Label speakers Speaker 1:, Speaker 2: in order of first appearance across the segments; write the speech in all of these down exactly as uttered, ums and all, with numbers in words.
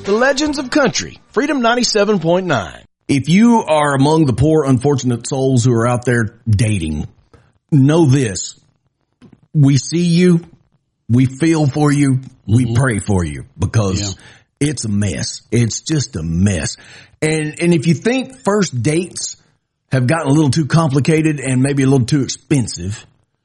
Speaker 1: The Legends of Country, Freedom ninety-seven point nine. If you are among the poor, unfortunate souls who are out there dating, know this. We see you. We feel for you. We mm-hmm. pray for you because yeah. it's a mess. It's just a mess. And, and if you think first dates have gotten a little too complicated and maybe a little too expensive,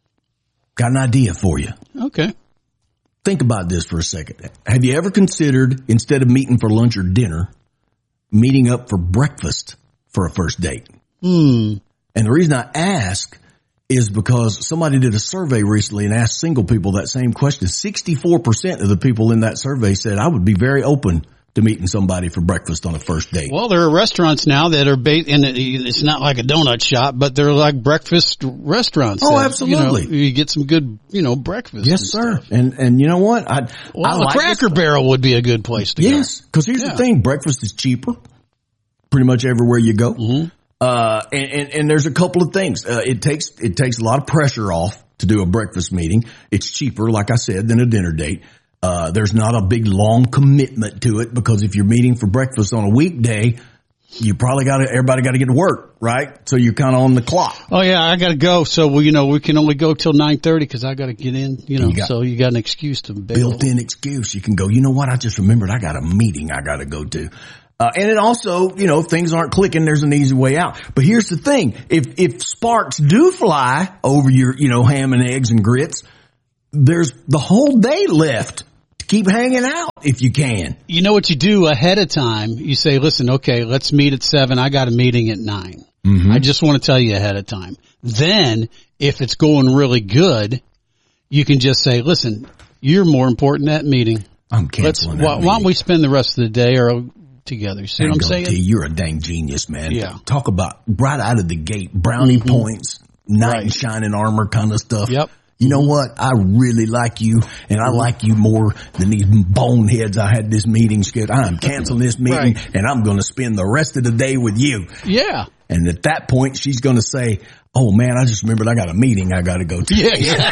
Speaker 1: got an idea for you.
Speaker 2: Okay.
Speaker 1: Think about this for a second. Have you ever considered, instead of meeting for lunch or dinner, meeting up for breakfast for a first date?
Speaker 2: Hmm.
Speaker 1: And the reason I ask is because somebody did a survey recently and asked single people that same question. sixty-four percent of the people in that survey said, I would be very open to meeting somebody for breakfast on a first date.
Speaker 2: Well, there are restaurants now that are based, and it's not like a donut shop, but they're like breakfast restaurants.
Speaker 1: Oh,
Speaker 2: that,
Speaker 1: absolutely.
Speaker 2: You know, you get some good, you know, breakfast.
Speaker 1: Yes,
Speaker 2: and
Speaker 1: sir.
Speaker 2: Stuff.
Speaker 1: And and you know what? I,
Speaker 2: well,
Speaker 1: I
Speaker 2: a
Speaker 1: like
Speaker 2: Cracker
Speaker 1: this.
Speaker 2: Barrel would be a good place to
Speaker 1: yes,
Speaker 2: go.
Speaker 1: Yes, because here's
Speaker 2: yeah.
Speaker 1: the thing. Breakfast is cheaper pretty much everywhere you go.
Speaker 2: Mm-hmm.
Speaker 1: Uh, and, and, and there's a couple of things. Uh, it takes, it takes a lot of pressure off to do a breakfast meeting. It's cheaper, like I said, than a dinner date. Uh, there's not a big long commitment to it because if you're meeting for breakfast on a weekday, you probably got to, everybody got to get to work, right? So you're kind of on the clock.
Speaker 2: Oh yeah, I got to go. So we, you know, we can only go till nine thirty because I got to get in, you know, you got, so you got an excuse to bail.
Speaker 1: Built-in excuse. You can go, you know what? I just remembered I got a meeting I got to go to. Uh, and it also, you know, if things aren't clicking, there's an easy way out. But here's the thing. If, if sparks do fly over your, you know, ham and eggs and grits, there's the whole day left to keep hanging out if you can.
Speaker 2: You know what you do ahead of time? You say, listen, okay, let's meet at seven. I got a meeting at nine.
Speaker 1: Mm-hmm.
Speaker 2: I just want to tell you ahead of time. Then if it's going really good, you can just say, listen, you're more important than that meeting.
Speaker 1: I'm canceling
Speaker 2: let's,
Speaker 1: that
Speaker 2: why,
Speaker 1: meeting.
Speaker 2: why don't we spend the rest of the day or together? See what I'm saying?
Speaker 1: You, you're a dang genius, man.
Speaker 2: Yeah.
Speaker 1: Talk about right out of the gate, brownie mm-hmm. points, knight
Speaker 2: right.
Speaker 1: in shining armor kind of stuff.
Speaker 2: Yep.
Speaker 1: You know what? I really like you, and I like you more than these boneheads I had this meeting scheduled. I'm canceling this meeting,
Speaker 2: right.
Speaker 1: and I'm going to spend the rest of the day with you.
Speaker 2: Yeah.
Speaker 1: And at that point, she's going to say, oh, man, I just remembered I got a meeting I got to go to.
Speaker 2: Yeah,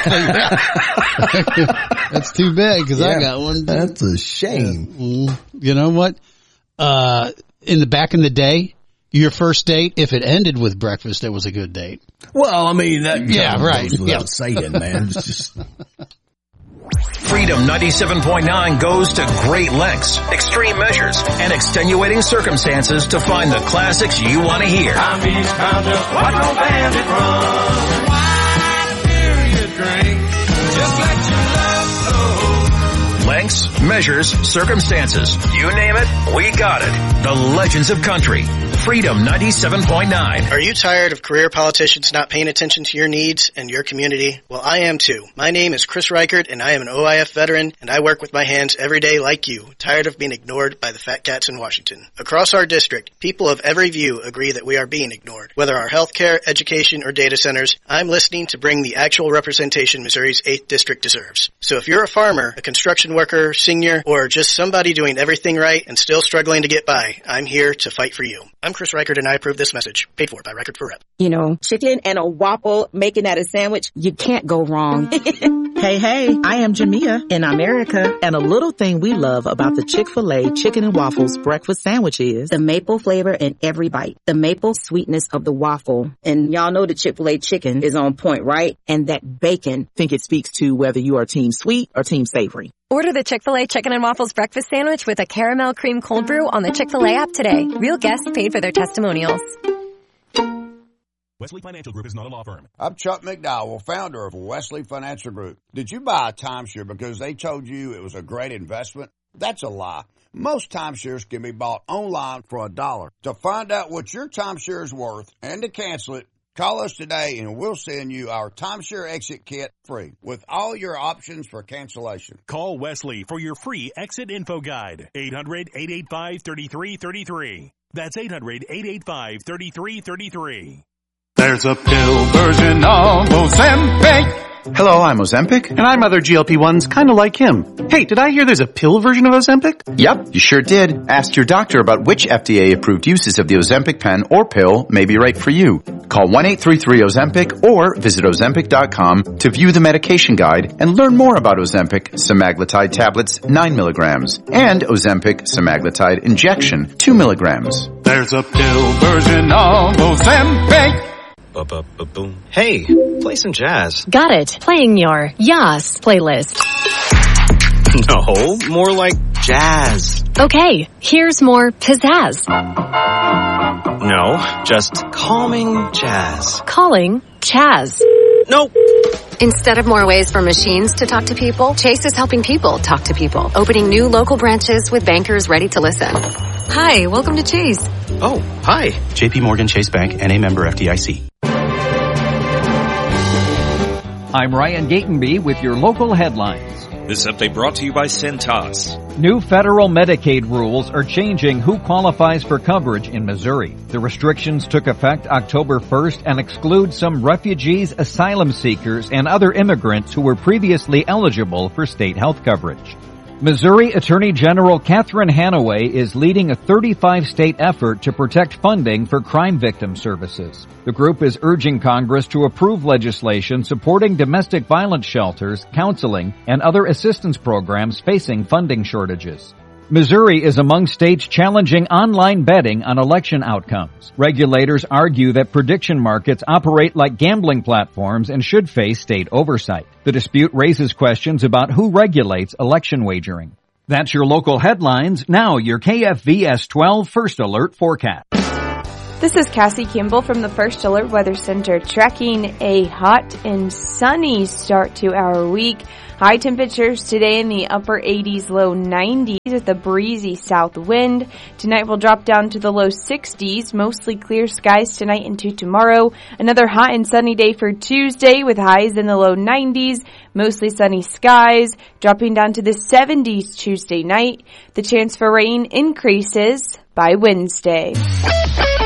Speaker 2: exactly. That's too bad because yeah, I got one. Too.
Speaker 1: That's a shame.
Speaker 2: Yeah. You know what? Uh, in the back in the day, your first date, if it ended with breakfast, it was a good date.
Speaker 1: Well, I mean, that
Speaker 2: yeah, right.
Speaker 1: goes without
Speaker 2: yeah.
Speaker 1: saying, man. It's just...
Speaker 3: Freedom ninety-seven point nine goes to great lengths, extreme measures, and extenuating circumstances to find the classics you want to hear.
Speaker 4: I'm eastbound, just watch no bandit run. Why do you drink? Just let your love flow.
Speaker 3: Lengths, measures, circumstances. You name it, we got it. The Legends of Country. Freedom ninety-seven point nine.
Speaker 5: Are you tired of career politicians not paying attention to your needs and your community? Well, I am too. My name is Chris Reichert, and I am an O I F veteran, and I work with my hands every day like you, tired of being ignored by the fat cats in Washington. Across our district, people of every view agree that we are being ignored. Whether our healthcare, education, or data centers, I'm listening to bring the actual representation Missouri's eighth District deserves. So if you're a farmer, a construction worker, senior, or just somebody doing everything right and still struggling to get by, I'm here to fight for you. I'm Chris Reichert, and I approve this message. Paid for by Reichert for Rep.
Speaker 6: You know, chicken and a waffle, making that a sandwich, you can't go wrong.
Speaker 7: Hey, hey, I am Jamia in America, and a little thing we love about the Chick-fil-A Chicken and Waffles breakfast sandwich is
Speaker 6: the maple flavor in every bite, the maple sweetness of the waffle. And y'all know the Chick-fil-A chicken is on point, right? And that bacon.
Speaker 7: I think it speaks to whether you are team sweet or team savory.
Speaker 8: Order the Chick-fil-A Chicken and Waffles breakfast sandwich with a caramel cream cold brew on the Chick-fil-A app today. Real guests paid for their testimonials.
Speaker 9: Wesley Financial Group is not a law firm.
Speaker 10: I'm Chuck McDowell, founder of Wesley Financial Group. Did you buy a timeshare because they told you it was a great investment? That's a lie. Most timeshares can be bought online for a dollar. To find out what your timeshare is worth and to cancel it, call us today and we'll send you our timeshare exit kit free with all your options for cancellation.
Speaker 9: Call Wesley for your free exit info guide. eight hundred, eight eight five, three three three three. That's eight hundred, eight eight five, three three three three.
Speaker 4: There's a pill version of Ozempic.
Speaker 11: Hello, I'm Ozempic.
Speaker 12: And I'm other G L P ones kind of like him. Hey, did I hear there's a pill version of Ozempic?
Speaker 11: Yep, you sure did. Ask your doctor about which F D A-approved uses of the Ozempic pen or pill may be right for you. Call one eight three three Ozempic or visit Ozempic dot com to view the medication guide and learn more about Ozempic semaglutide tablets nine milligrams and Ozempic semaglutide injection two milligrams.
Speaker 4: There's a pill version of Ozempic.
Speaker 13: Ba-ba-ba-boom. Hey, play some jazz.
Speaker 8: Got it. Playing your Yas playlist.
Speaker 13: No, more like jazz.
Speaker 8: Okay, here's more pizzazz.
Speaker 13: No, just calming jazz.
Speaker 8: Calling Chaz.
Speaker 13: Nope.
Speaker 14: Instead of more ways for machines to talk to people, Chase is helping people talk to people, opening new local branches with bankers ready to listen. Hi, welcome to Chase.
Speaker 13: Oh, hi.
Speaker 15: J P Morgan Chase Bank, N A member F D I C.
Speaker 16: I'm Ryan Gatenby with your local headlines.
Speaker 17: This update brought to you by Centos.
Speaker 16: New federal Medicaid rules are changing who qualifies for coverage in Missouri. The restrictions took effect October first and exclude some refugees, asylum seekers, and other immigrants who were previously eligible for state health coverage. Missouri Attorney General Catherine Hanaway is leading a thirty-five state effort to protect funding for crime victim services. The group is urging Congress to approve legislation supporting domestic violence shelters, counseling, and other assistance programs facing funding shortages. Missouri is among states challenging online betting on election outcomes. Regulators argue that prediction markets operate like gambling platforms and should face state oversight. The dispute raises questions about who regulates election wagering. That's your local headlines. Now your K F V S twelve First Alert forecast.
Speaker 18: This is Cassie Kimball from the First Alert Weather Center, tracking a hot and sunny start to our week. High temperatures today in the upper eighties, low nineties with a breezy south wind. Tonight will drop down to the low sixties, mostly clear skies tonight into tomorrow. Another hot and sunny day for Tuesday with highs in the low nineties, mostly sunny skies, dropping down to the seventies Tuesday night. The chance for rain increases by Wednesday.